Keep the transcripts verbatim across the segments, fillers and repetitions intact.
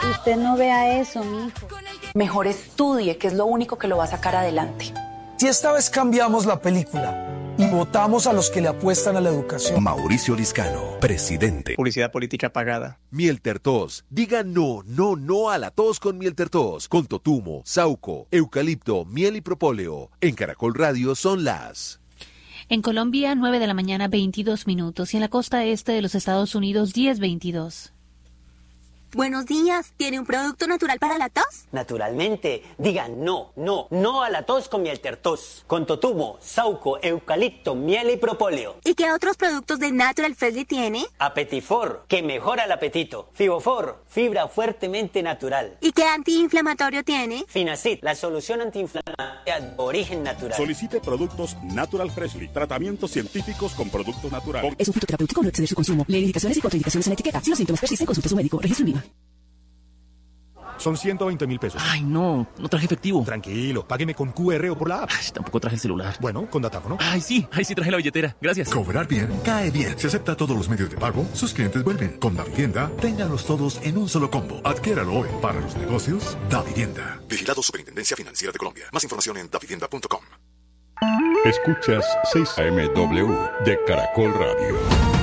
Usted no vea eso, mijo. Mejor estudie, que es lo único que lo va a sacar adelante. Si esta vez cambiamos la película y votamos a los que le apuestan a la educación. Mauricio Liscano, presidente. Publicidad política pagada. Miel Tertos. Diga no, no, no a la tos con Miel Tertos. Con totumo, sauco, eucalipto, miel y propóleo. En Caracol Radio son las... En Colombia, nueve de la mañana, veintidós minutos. Y en la costa este de los Estados Unidos, diez veintidós. Buenos días. ¿Tiene un producto natural para la tos? Naturalmente. Diga no, no, no a la tos con Miel Tertos. Con totumo, sauco, eucalipto, miel y propóleo. ¿Y qué otros productos de Natural Freshly tiene? Apetifor, que mejora el apetito. Fibofor, fibra fuertemente natural. ¿Y qué antiinflamatorio tiene? Finacid, la solución antiinflamatoria de origen natural. Solicite productos Natural Freshly. Tratamientos científicos con productos naturales. Es un fitoterapéutico, no excede su consumo. Lee indicaciones y contraindicaciones en la etiqueta. Si los síntomas persisten, consulte a su médico. Registro en Son ciento veinte mil pesos. Ay, no, no traje efectivo. Tranquilo, págueme con Q R o por la app. Ay, tampoco traje el celular. Bueno, con datáfono. Ay, sí, ay, sí traje la billetera. Gracias. Cobrar bien, cae bien. Si acepta todos los medios de pago, sus clientes vuelven. Con Davivienda, ténganlos todos en un solo combo. Adquiéralo hoy. Para los negocios, Davivienda. Vigilado Superintendencia Financiera de Colombia. Más información en davivienda punto com. Escuchas seis A M W de Caracol Radio.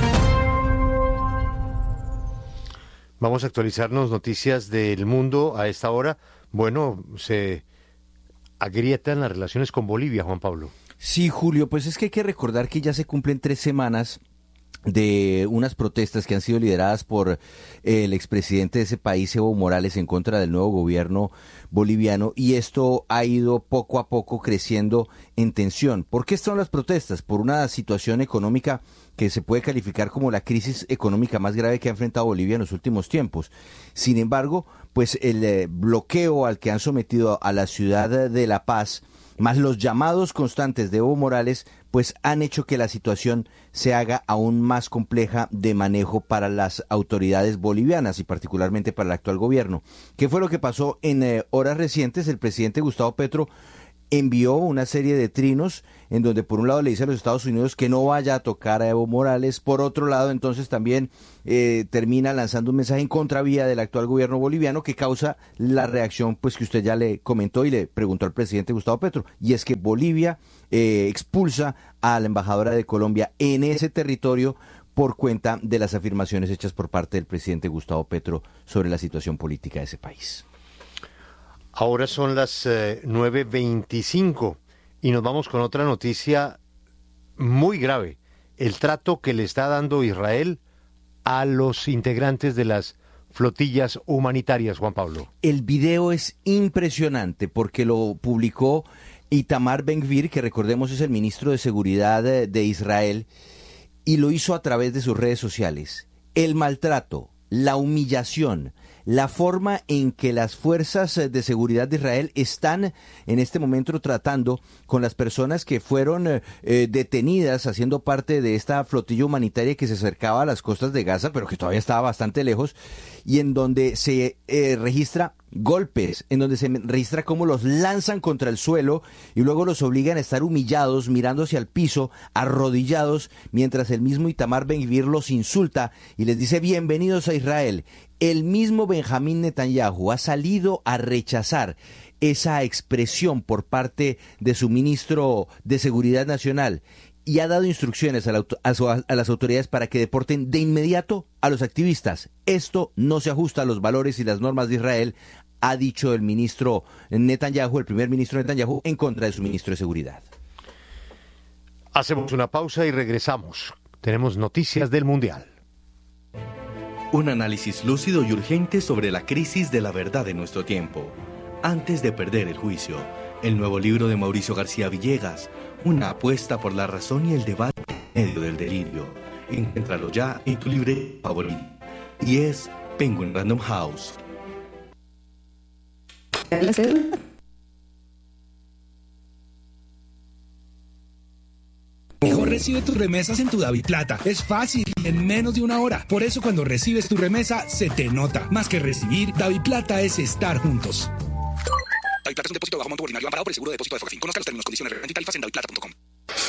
Vamos a actualizarnos noticias del mundo a esta hora. Bueno, se agrietan las relaciones con Bolivia, Juan Pablo. Sí, Julio, pues es que hay que recordar que ya se cumplen tres semanas de unas protestas que han sido lideradas por el expresidente de ese país, Evo Morales, en contra del nuevo gobierno boliviano, y esto ha ido poco a poco creciendo en tensión. ¿Por qué están las protestas? Por una situación económica que se puede calificar como la crisis económica más grave que ha enfrentado Bolivia en los últimos tiempos. Sin embargo, pues el eh, bloqueo al que han sometido a la ciudad de La Paz, más los llamados constantes de Evo Morales, pues han hecho que la situación se haga aún más compleja de manejo para las autoridades bolivianas y particularmente para el actual gobierno. ¿Qué fue lo que pasó en eh, horas recientes? El presidente Gustavo Petro envió una serie de trinos en donde por un lado le dice a los Estados Unidos que no vaya a tocar a Evo Morales, por otro lado entonces también eh, termina lanzando un mensaje en contravía del actual gobierno boliviano que causa la reacción pues que usted ya le comentó y le preguntó al presidente Gustavo Petro, y es que Bolivia eh, expulsa a la embajadora de Colombia en ese territorio por cuenta de las afirmaciones hechas por parte del presidente Gustavo Petro sobre la situación política de ese país. Ahora son las eh, nueve veinticinco y nos vamos con otra noticia muy grave. El trato que le está dando Israel a los integrantes de las flotillas humanitarias, Juan Pablo. El video es impresionante porque lo publicó Itamar Ben-Gvir, que recordemos es el ministro de Seguridad de, de Israel, y lo hizo a través de sus redes sociales. El maltrato, la humillación, la forma en que las fuerzas de seguridad de Israel están en este momento tratando con las personas que fueron eh, detenidas haciendo parte de esta flotilla humanitaria que se acercaba a las costas de Gaza, pero que todavía estaba bastante lejos, y en donde se eh, registra golpes, en donde se registra cómo los lanzan contra el suelo y luego los obligan a estar humillados, mirándose al piso, arrodillados, mientras el mismo Itamar Ben-Gvir los insulta y les dice bienvenidos a Israel. El mismo Benjamín Netanyahu ha salido a rechazar esa expresión por parte de su ministro de Seguridad Nacional y ha dado instrucciones a, la, a, su, a las autoridades para que deporten de inmediato a los activistas. Esto no se ajusta a los valores y las normas de Israel, ha dicho el ministro Netanyahu, el primer ministro Netanyahu, en contra de su ministro de Seguridad. Hacemos una pausa y regresamos. Tenemos noticias del Mundial. Un análisis lúcido y urgente sobre la crisis de la verdad de nuestro tiempo. Antes de perder el juicio, el nuevo libro de Mauricio García Villegas, una apuesta por la razón y el debate en medio del delirio. Encuéntralo ya en tu librería favorita. Y es Penguin Random House. Mejor recibe tus remesas en tu DaviPlata. Es fácil, en menos de una hora. Por eso cuando recibes tu remesa, se te nota. Más que recibir, DaviPlata es estar juntos. DaviPlata es un depósito bajo monto ordinario amparado por el seguro de depósito de Fogafín. Conozca los términos, condiciones, renta y tarifas en daviplata punto com.